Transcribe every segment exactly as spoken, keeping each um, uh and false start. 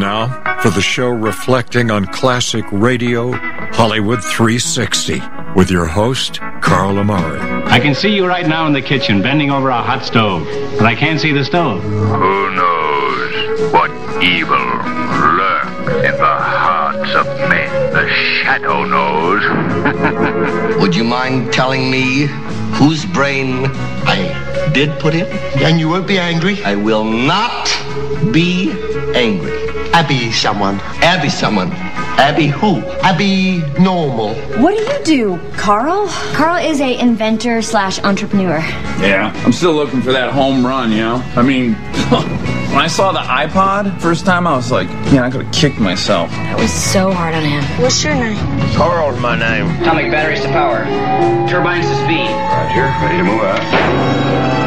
now, for the show reflecting on classic radio, Hollywood three sixty, with your host, Carl Amari. I can see you right now in the kitchen, bending over a hot stove, but I can't see the stove. Who knows what evil lurks in the hearts of men? The shadow knows. Would you mind telling me whose brain I did put in? And you won't be angry? I will not be angry. Abby someone. Abby someone. Abby who? Abby normal. What do you do, Carl? Carl is a inventor slash entrepreneur. Yeah, I'm still looking for that home run, you know? I mean, when I saw the iPod first time, I was like, man, I could have kicked myself. That was so hard on him. What's your name? Carl's my name. Atomic batteries to power. Turbines to speed. Roger, ready to move out.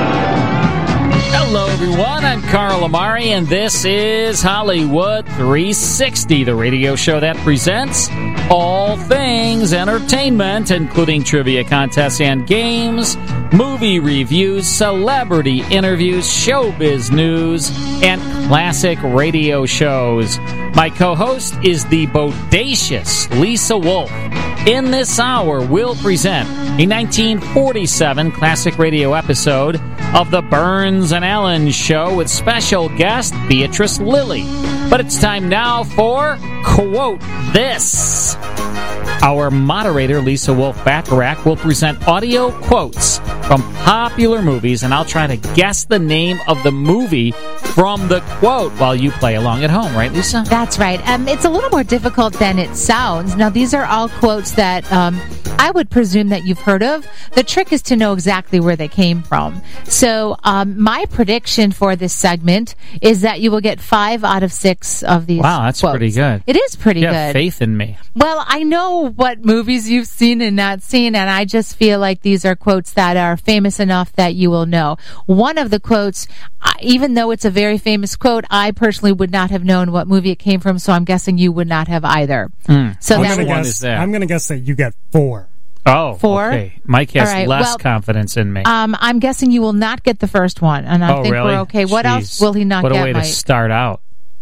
Hello, everyone. I'm Carl Amari, and this is Hollywood three sixty, the radio show that presents all things entertainment, including trivia contests and games, movie reviews, celebrity interviews, showbiz news, and classic radio shows. My co-host is the bodacious Lisa Wolf. In this hour, we'll present a nineteen forty-seven classic radio episode of The Burns and Allen Show with special guest Beatrice Lillie. But it's time now for Quote This. Our moderator, Lisa Wolf Bacharach, will present audio quotes from popular movies, and I'll try to guess the name of the movie from the quote while you play along at home, right, Lisa? That's right. Um, it's a little more difficult than it sounds. Now, these are all quotes that um, I would presume that you've heard of. The trick is to know exactly where they came from. So um, my prediction for this segment is that you will get five out of six of these Wow, that's quotes. pretty good. It is pretty you good. Have faith in me. Well, I know what movies you've seen and not seen, and I just feel like these are quotes that are famous enough that you will know. One of the quotes, even though it's a very famous quote, I personally would not have known what movie it came from, so I'm guessing you would not have either. Mm. So Which that one guess, is that? I'm going to guess that you get four. Oh, Four? okay. Mike has All right, less well, confidence in me. Um, I'm guessing you will not get the first one, and I oh, think really? we're okay. What Jeez. else will he not what get, a way Mike? to start out.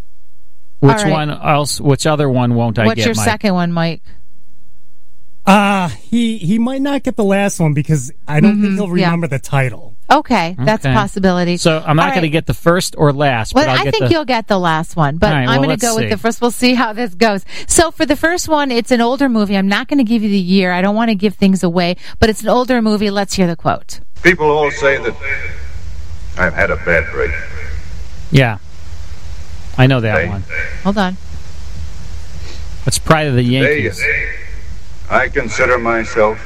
Which right. one else? Which other one won't I What's get, your Mike? second one, Mike? Uh, he, he might not get the last one because I don't Mm-hmm, think he'll yeah. remember the title. Okay, that's a Okay. possibility. So I'm not All going to right. get the first or last, Well, but I'll I get think the... you'll get the last one, but All right, I'm well, going let's to go with see. the first. We'll see how this goes. So for the first one, it's an older movie. I'm not going to give you the year. I don't want to give things away, but it's an older movie. Let's hear the quote. People all say that I've had a bad break. Yeah. I know that They- one. Hold on. It's Pride of the They, Yankees. I consider myself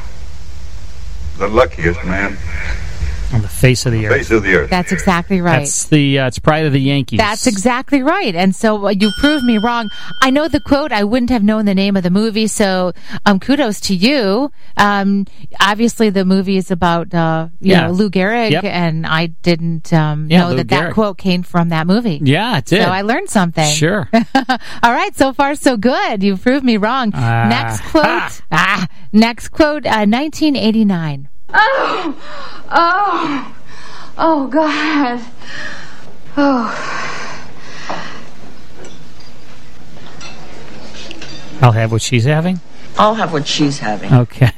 the luckiest man On the face of the on the earth. face of the earth. That's exactly right. That's the, uh, it's Pride of the Yankees. That's exactly right. And so uh, you proved me wrong. I know the quote. I wouldn't have known the name of the movie. So um, kudos to you. Um, obviously, the movie is about uh, you Yeah. know Lou Gehrig, Yep. and I didn't um, Yeah, know Lou that Gehrig. that quote came from that movie. Yeah, it did. So I learned something. Sure. All right, so far so good. You proved me wrong. Ah. Next quote. Ah, next quote. Uh, nineteen eighty-nine. Oh, oh, oh, God. Oh. I'll have what she's having. I'll have what she's having. Okay.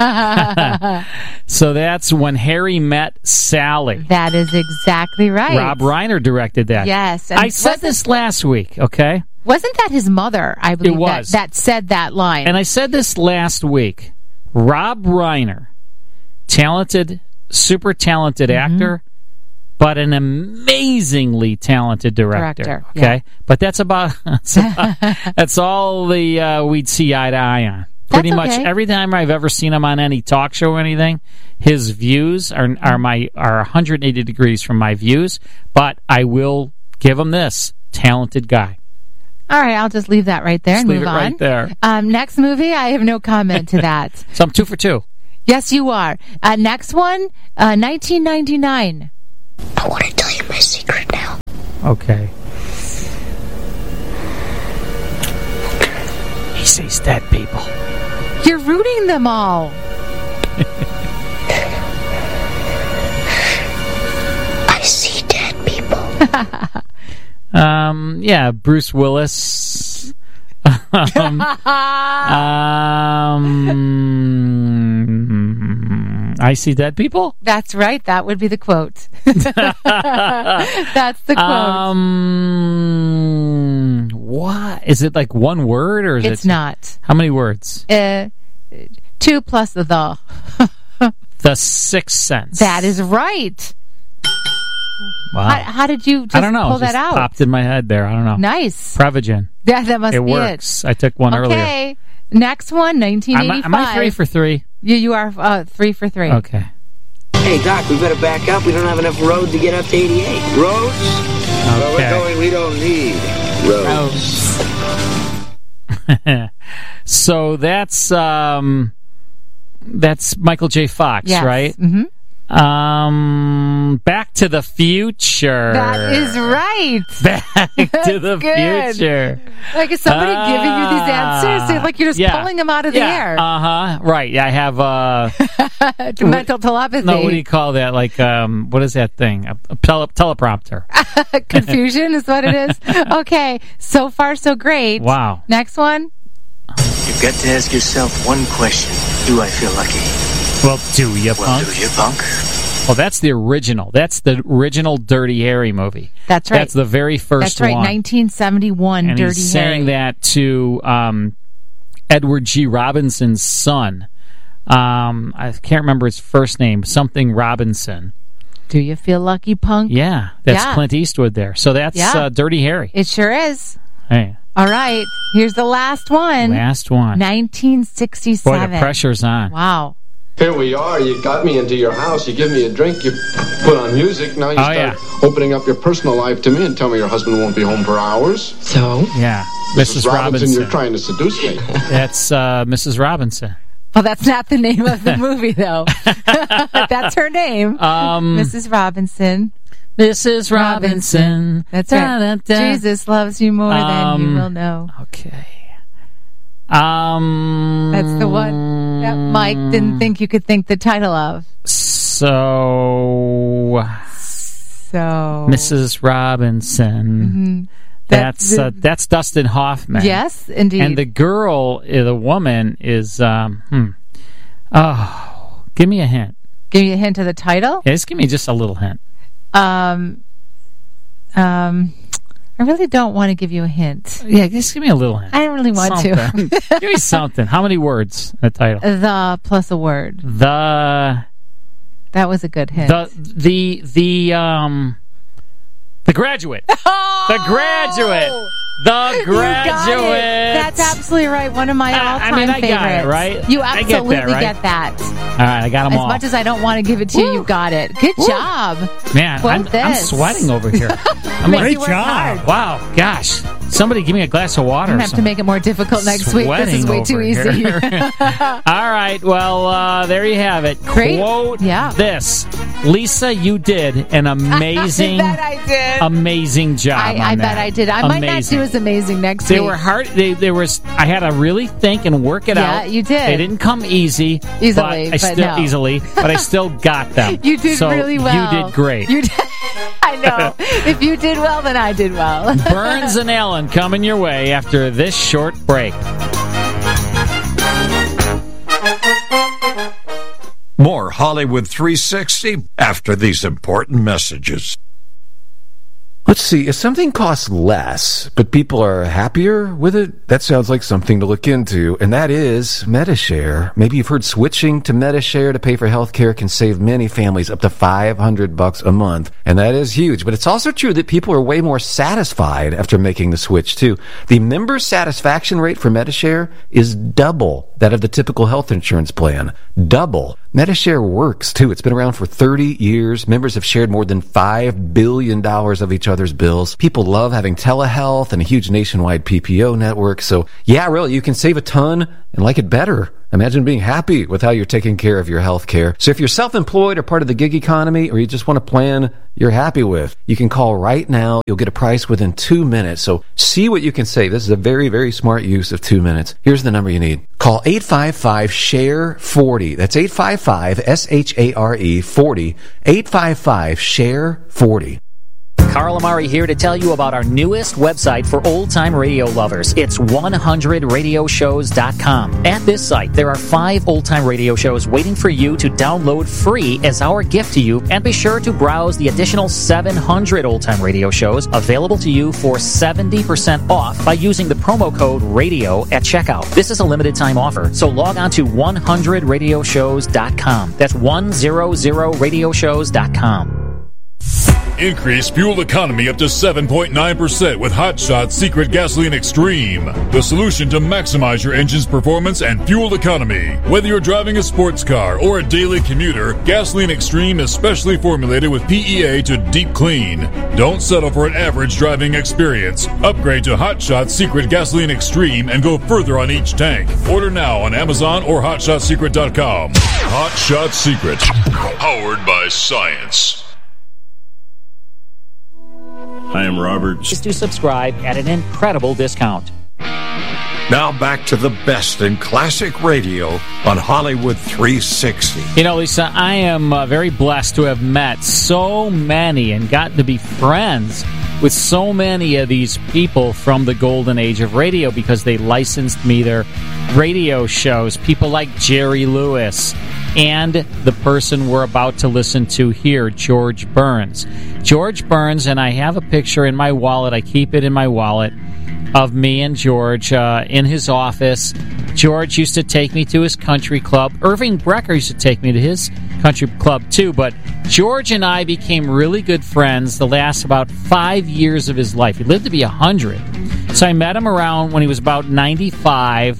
So that's When Harry Met Sally. That is exactly right. Rob Reiner directed that. Yes. and I said wasn't- this last week, okay? Wasn't that his mother, I believe, It was. That, that said that line? And I said this last week. Rob Reiner, talented, super talented Mm-hmm. actor, but an amazingly talented director. Director, okay? yeah. But that's about, that's, about, that's all the uh, we'd see eye to eye on. Pretty That's much okay. every time I've ever seen him on any talk show or anything, his views are are my are one hundred eighty degrees from my views. But I will give him this: talented guy. All right, I'll just leave that right there Just and leave move it on. right there. Um, next movie, I have no comment to that. So I'm two for two. Yes, you are. Uh, next one, uh, nineteen ninety-nine. I want to tell you my secret now. Okay. He sees dead people. You're rooting them all. I see dead people. Um, yeah, Bruce Willis. um, um, I see dead people? That's right. That would be the quote. That's the quote. Um, what? Is it like one word or is it's it? It's not. How many words? Uh, two plus the the. The Sixth Sense. That is right. Wow. How, how did you just I don't know. pull It just that out? Popped in my head there. I don't know. Nice. Prevagen. Yeah, that must it be works. it. I took one okay. earlier. Okay. Next one, nineteen eighty-five. Am I, am I three for three? You, you are uh, three for three. Okay. Hey, Doc, we better back up. We don't have enough road to get up to eighty-eight. Roads? Okay. Well, we're going, we don't need roads. So that's um, that's Michael J. Fox, yes. right? Mm-hmm. Um, Back to the Future. That is right. Back to the good. Future. Like, is somebody uh, giving you these answers? They're like you're just yeah. pulling them out of yeah. the air. Uh huh. Right. I have uh, mental telepathy. No, what do you call that? Like, um, what is that thing? A, a tele- teleprompter. Confusion is what it is. Okay. So far, so great. Wow. Next one. You've got to ask yourself one question: do I feel lucky? Well, do you, well, punk? do you, punk? Well, that's the original. That's the original Dirty Harry movie. That's right. That's the very first That's right, one. nineteen seventy-one, and Dirty he's Harry. saying that to um, Edward G. Robinson's son. Um, I can't remember his first name. Something Robinson. Do you feel lucky, punk? Yeah, that's yeah. Clint Eastwood there. So that's yeah. uh, Dirty Harry. It sure is. Hey. All right. Here's the last one. Last one. nineteen sixty-seven. Boy, the pressure's on. Wow. Here we are. You got me into your house. You give me a drink. You put on music. Now you oh, start yeah. opening up your personal life to me and tell me your husband won't be home for hours. So? Yeah. Missus Missus Robinson, Robinson. you're trying to seduce me. That's uh, Missus Robinson. Well, that's not the name of the movie, though. That's her name. Um, Missus Robinson. Missus Robinson. That's right. Da, da, da. Jesus loves you more um, than you will know. Okay. Um, That's the one that Mike didn't think you could think the title of. So, so Missus Robinson. Mm-hmm. That's that's, uh, that's Dustin Hoffman. Yes, indeed. And the girl, uh, the woman, is um. Hmm. Oh, give me a hint. Give me a hint of the title. Yeah, just give me just a little hint. Um, um. I really don't want to give you a hint. Yeah, just give me a little hint. I don't really want something. to. Give me something. How many words in the title? The plus a word. The. That was a good hint. The the the um. The Graduate. Oh! The Graduate. The Graduate. That's absolutely right. One of my uh, all-time I mean, I favorites. got it, right? You I absolutely get that, right? get that. All right, I got them as all. As much as I don't want to give it to Woo. you, you got it. Good Woo. job. Man, I'm, I'm sweating over here. I'm like, Great job. Hard. Wow, gosh. Somebody give me a glass of water. I'm going to have to make it more difficult next week. This is way too easy. All right, well, uh, there you have it. Great. Quote yeah. this. Lisa, you did an amazing, I bet I did. amazing job I, on I that. bet I did. I amazing. might not do as amazing next they week. They were hard. They, they was. I had to really think and work it yeah, out. Yeah, you did. They didn't come easy. Easily, but I but still no. easily, but I still got them. You did so really well. You did great. You did. I know. If you did well, then I did well. Burns and Allen coming your way after this short break. More Hollywood three sixty after these important messages. Let's see, if something costs less, but people are happier with it, that sounds like something to look into, and that is Medi-Share. Maybe you've heard switching to Medi-Share to pay for health care can save many families up to five hundred bucks a month, and that is huge. But it's also true that people are way more satisfied after making the switch, too. The member satisfaction rate for Medi-Share is double that of the typical health insurance plan. Double. Medi-Share works, too. It's been around for thirty years. Members have shared more than five billion dollars of each other's bills. People love having telehealth and a huge nationwide P P O network. So, yeah, really, you can save a ton and like it better. Imagine being happy with how you're taking care of your health care. So if you're self-employed or part of the gig economy, or you just want a plan you're happy with, you can call right now. You'll get a price within two minutes. So see what you can save. This is a very, very smart use of two minutes. Here's the number you need. Call eight five five, S H A R E, forty. That's eight five five, S H A R E, forty. eight five five, S H A R E, forty. Carl Amari here to tell you about our newest website for old-time radio lovers. It's one hundred radio shows dot com. At this site, there are five old-time radio shows waiting for you to download free as our gift to you, and be sure to browse the additional seven hundred old-time radio shows available to you for seventy percent off by using the promo code RADIO at checkout. This is a limited-time offer, so log on to one hundred radio shows dot com. That's one hundred radio shows dot com. Increase fuel economy up to seven point nine percent with Hot Shot Secret Gasoline Extreme, the solution to maximize your engine's performance and fuel economy. Whether you're driving a sports car or a daily commuter, Gasoline Extreme is specially formulated with P E A to deep clean. Don't settle for an average driving experience. Upgrade to Hot Shot Secret Gasoline Extreme and go further on each tank. Order now on Amazon or hot shot secret dot com. Hot Shot Secret, powered by science. I am Robert. Just to subscribe at an incredible discount. Now back to the best in classic radio on Hollywood three sixty. You know, Lisa, I am uh, very blessed to have met so many and gotten to be friends with so many of these people from the golden age of radio because they licensed me their radio shows. People like Jerry Lewis and the person we're about to listen to here, George Burns. George Burns, and I have a picture in my wallet. I keep it in my wallet of me and George uh, in his office. George used to take me to his country club. Irving Brecker used to take me to his country club too, but George and I became really good friends the last about five years of his life. He lived to be one hundred. So I met him around when he was about ninety-five,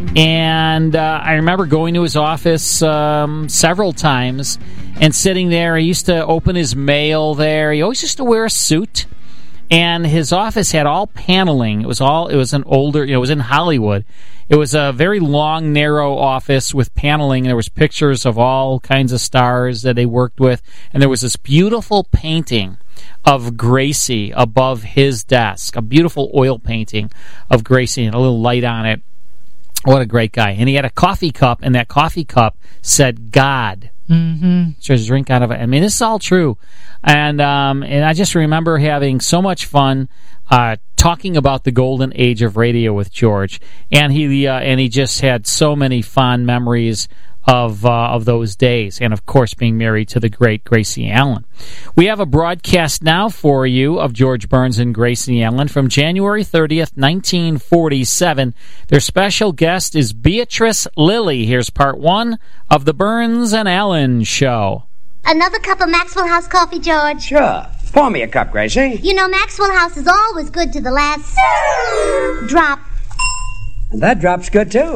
and uh, I remember going to his office um, several times and sitting there. He used to open his mail there. He always used to wear a suit. And his office had all paneling. It was all. It was an older. You know, it was in Hollywood. It was a very long, narrow office with paneling. There was pictures of all kinds of stars that they worked with, and there was this beautiful painting of Gracie above his desk. A beautiful oil painting of Gracie and a little light on it. What a great guy! And he had a coffee cup, and that coffee cup said God. Mm-hmm. So just drink out of it. I mean, this is all true. And um, and I just remember having so much fun uh, talking about the golden age of radio with George. And he uh, and he just had so many fond memories of uh, of those days. And, of course, being married to the great Gracie Allen. We have a broadcast now for you of George Burns and Gracie Allen from January thirtieth, nineteen forty-seven. Their special guest is Beatrice Lillie. Here's part one of the Burns and Allen Show. Another cup of Maxwell House coffee, George? Sure. Pour me a cup, Gracie. You know, Maxwell House is always good to the last drop. And that drop's good, too.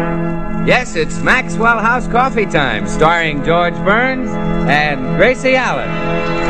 Yes, it's Maxwell House Coffee Time, starring George Burns and Gracie Allen.